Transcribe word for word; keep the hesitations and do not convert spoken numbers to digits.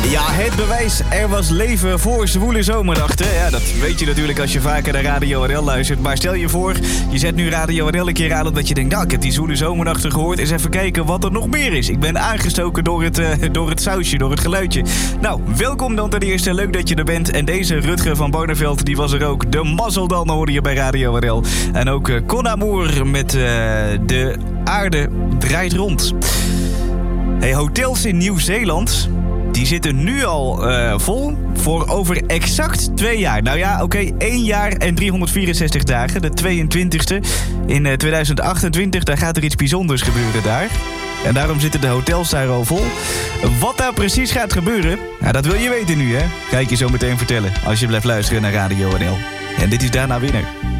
Ja, het bewijs. Er was leven voor zwoele zomernachten. Ja, dat weet je natuurlijk als je vaker naar Radio R L luistert. Maar stel je voor, je zet nu Radio R L een keer aan omdat je denkt, nou, ik heb die zwoele zomernachten gehoord. Eens even kijken wat er nog meer is. Ik ben aangestoken door het, uh, door het sausje, door het geluidje. Nou, welkom dan ten eerste. Leuk dat je er bent. En deze Rutger van Barneveld, die was er ook. De Mazzeldan hoorde je bij Radio R L. En ook uh, Con Amour met uh, De Aarde Draait Rond. Hey, hotels in Nieuw-Zeeland, die zitten nu al uh, vol voor over exact twee jaar. Nou ja, oké, okay, één jaar en driehonderdvierenzestig dagen. De tweeëntwintigste in uh, tweeduizend achtentwintig. Daar gaat er iets bijzonders gebeuren daar. En daarom zitten de hotels daar al vol. Wat daar precies gaat gebeuren, nou, dat wil je weten nu, hè? Ga ik je zo meteen vertellen als je blijft luisteren naar Radio R L. En dit is Daarna Winner.